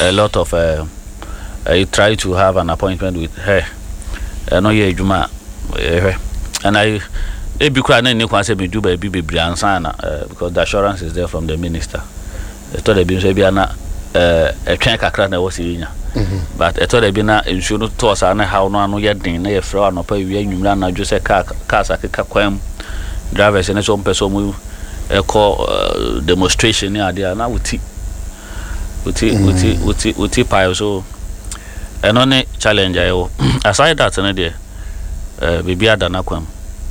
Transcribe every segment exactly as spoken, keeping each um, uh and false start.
a lot of uh, I try to have an appointment with her. I know ye juma and I e bi kura na ni kwan say me do ba bi bebre ansa na because the assurance is there from the minister. I thought they be say bi na eh etwen kakra na was yinya. But I thought they be na ensure no to sa na how no anu ye den na ye fra no pa wi anwumra na dwo say car car sa keka kwam drivers na so person mu e call demonstration ni ade na wuti wuti wuti wuti wuti pa so and on a challenge I aside that na there uh baby adana kwam.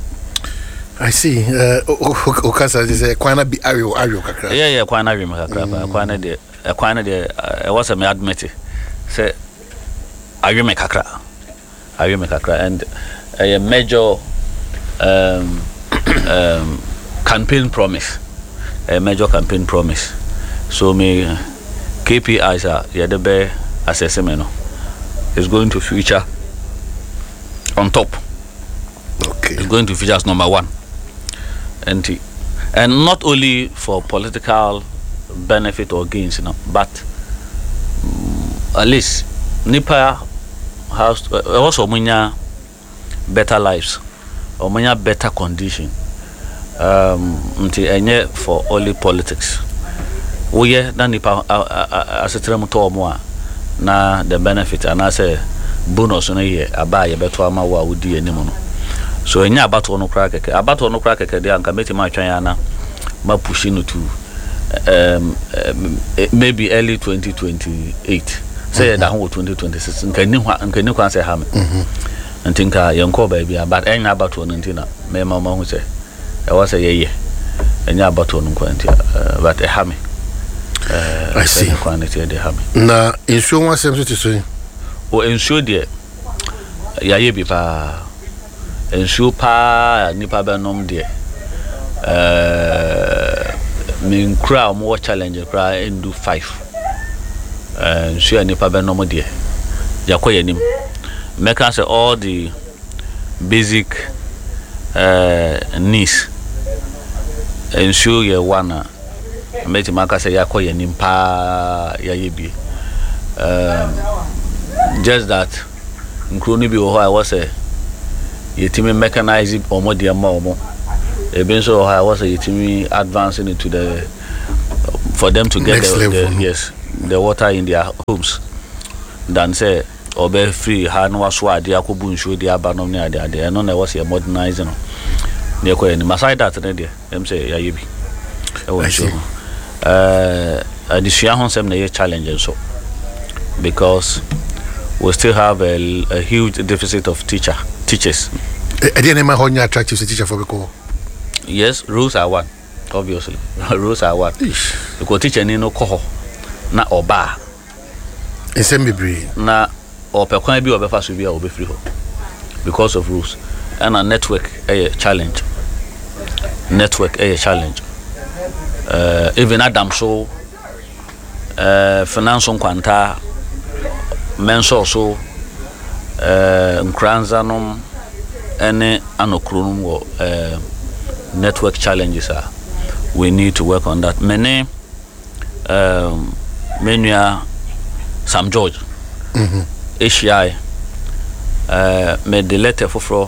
I see. Uh, Okasa is a kwana bi ayo ayo kakra. Yeah, yeah, kwana ayo kakra. Kwana de, kwana de. I was a me admit. Say, ayo me kakra, ayo me kakra, and a major um um campaign promise, a major campaign promise. So me K P Is are yeah the be assessment is going to feature on top. Okay. It's going to feature as number one. And and not only for political benefit or gains, you know, but um, at least Nipa has uh, also munya better lives or munya better condition. Um, until for only politics. We yeah, na Nipa as a term to more na the benefit and I say bonus on a year about your better ama wa udi anymore. So enya abato no kra keke abato no kra keke de anka meti ma twan yana ma push no to um, um maybe early twenty twenty-eight say that ho twenty twenty-six nka ni hwa nka ni kwan say ha me ntinka yenko ba bia but enya abato no ntina me ma ma hu say e was say ye enya abato no kwan ntia but e ha me uh, I see kwan ntia de ha me na ensure one sem to say o ensure de ya ye bi pa ensure pa nipa benom de eh min kra mo challenge kra endu five eh ensure nipa benom de yakoye nim make us all the basic uh needs ensure ye one meti maka say yakoye nim pa ya yebi um just that nkro bi ho I was a yetimi mechanize omo de ma omo e so I was a yetimi advancing into the for them to get the, the yes the water in their homes than say obe free ha no waso ade akobu nsuo de abanom ne ade ade no na was a modernizing ne koye ni masai that ne de em say ya yebi e won so uh adisua ho sem na ye challenge so because we still have a, a huge deficit of teacher teachers. I didn't know how attractive a teacher for because yes, rules are one, obviously. Rules are one. Ish. Because teacher ni no koho na oba. Ensemble na ope kwan bi obefa so bi a obe free ho because of rules. And a network a challenge. Network a challenge. Uh, even Adam so uh, financial kwanta menso so uh nkranzanom ene anokronum wo uh, network challenges are we need to work on that many um menua Sam George mhm Asia uh made the letter for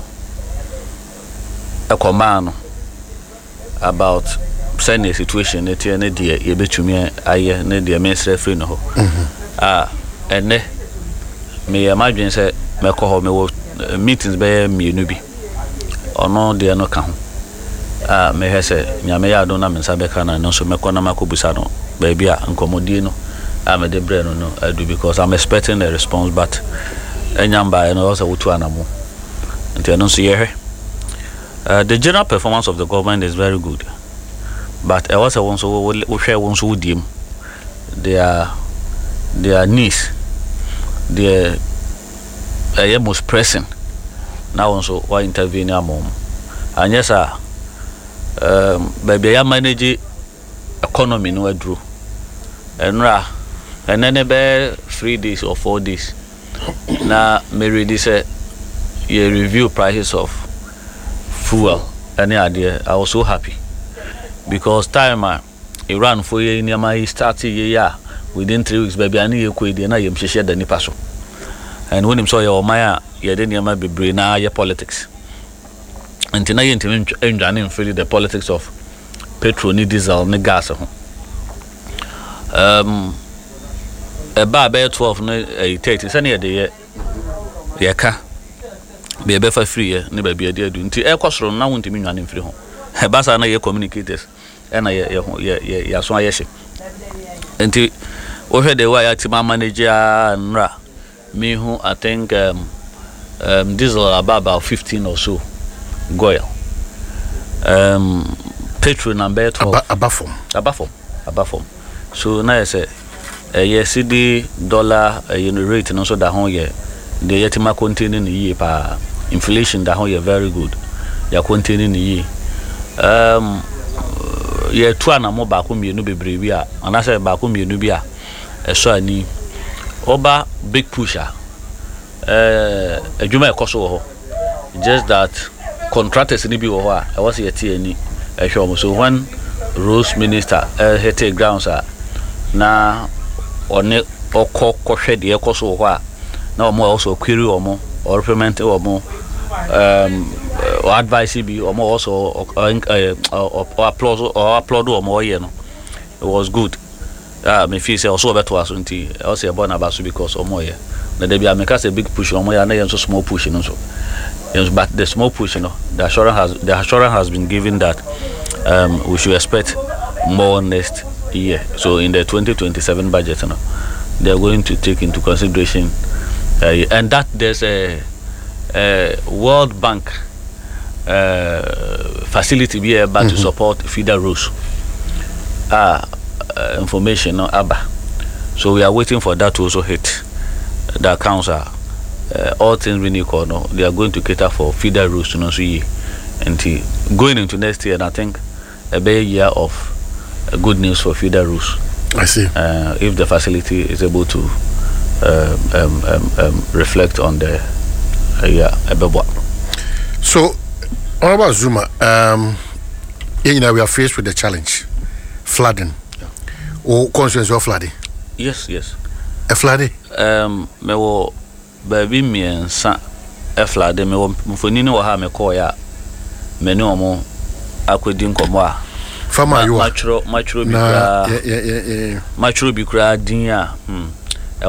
a command about send a situation that you need there you betumi aye ne there ministry free no mhm ah ene me imagine say me ko ho me wo meetings be me nu bi ono de no ka ho ah me he say nyame ya do na me nsa be ka na no so me ko na makobusa no ba bia nkomodie no ah me de bre no no I do because I'm expecting a response but enyamba no also wutu anamo nti no so ye uh the general performance of the government is very good but I also want so we share one so dim their their needs the uh, most pressing now also why intervene among and yes sir um baby ya manage economy no adru enra and then be three days or four days na me ready say you review prices of fuel any idea I was so happy because time uh, Iran for ye nyama start ye ya within three weeks baby ani ye ko ide na yem hwehwe da nipa so and when him so ye o man a ye de niam be bre na ye politics and na ye ntimi ndwane mfiri the politics of petrol ni diesel ni gas ho um eba be twelve no thirty sane ye de ye ye ka be be fa free ye ne ba bi ade adu nti e kwosoro na won ntimi ndwane mfiri ho eba sa na ye communicators e na ye ye ye ya so aye hye nti wo hwe de wa ya ti manager nra me who I think um um diesel about about fifteen or so goil um petrol number twelve abafom abafom abafom so na say eh yes the dollar uh, rate no so that ho ye the yetima containing ye pa inflation that ho ye very good ya containing ye um ye tu anamo ba ko mienu bebre bi a ana say ba ko mienu bi a eso ani oba big pusher eh adwuma ekoso wo ho just that contractors ni bi wo ho a e was yeti ani e hwe so when Rose minister uh, hit the grounds uh, na one okọ kohwe de ekoso wo ho a na omo also query omo or replement omo um or advice bi omo also or applause or applaud omo ye no it was good ah me feel say also better as unti also born about because omo ye na dey be make a big push omo ya na yen so small push no so yes, but the small push you know the assurance has the assurance has been given that um we should expect more next year. So in the twenty twenty-seven budget you know they are going to take into consideration uh, and that there's a, a World Bank uh, facility be able mm-hmm. to support feeder rows uh, uh information no aba, so we are waiting for that to also hit the accounts are uh, all things we need no they are going to cater for feeder rows to know so ye and going into next year and I think a better year of uh, good news for feeder rows. I see. Uh, if the facility is able to uh, um, um, um, reflect on the uh, yeah, so, Honorable Zuma, um, you know, we are faced with the challenge, flooding. Yeah. Or concerns of flooding? Yes, yes. A flooding? Um, me wo baby me and sa a flooding. Me wo mfonini wo ha me call ya me no mo akwedi nkomo a. Fama you are. Matro matro bi kra. Yeah, yeah, yeah, yeah. Matro bi kra din a. Hmm.